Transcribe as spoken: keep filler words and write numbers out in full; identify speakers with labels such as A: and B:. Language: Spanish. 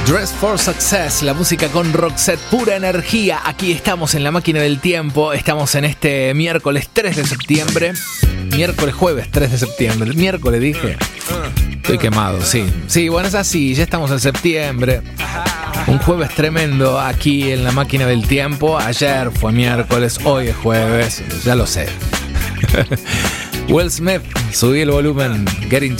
A: Dress for Success, la música con Roxette, pura energía. Aquí estamos en la máquina del tiempo. Estamos en este miércoles tres de septiembre. Miércoles, jueves tres de septiembre. El miércoles dije. Estoy quemado, sí. Sí, bueno, es así. Ya estamos en septiembre. Un jueves tremendo aquí en la máquina del tiempo. Ayer fue miércoles, hoy es jueves. Ya lo sé. Will Smith, subí el volumen. Getting